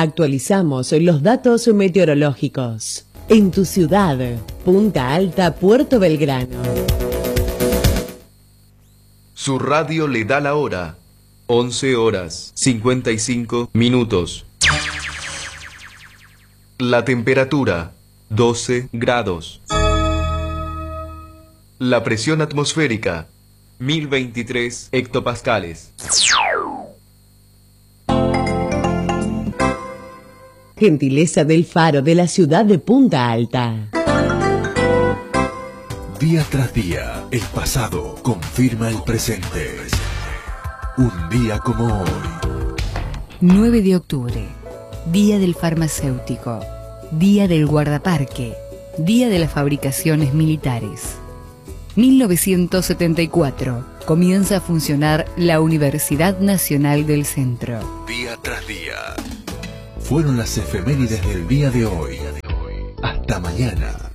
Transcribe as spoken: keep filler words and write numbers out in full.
Actualizamos los datos meteorológicos. En tu ciudad, Punta Alta, Puerto Belgrano. Su radio le da la hora. once horas, cincuenta y cinco minutos. La temperatura, doce grados. La presión atmosférica, mil veintitrés hectopascales. Gentileza del Faro de la ciudad de Punta Alta. Día tras día, el pasado confirma el presente. Un día como hoy. nueve de octubre, Día del Farmacéutico, Día del Guardaparque, Día de las Fabricaciones Militares. mil novecientos setenta y cuatro, comienza a funcionar la Universidad Nacional del Centro. Día tras día. Fueron las efemérides del día de hoy. Hasta mañana.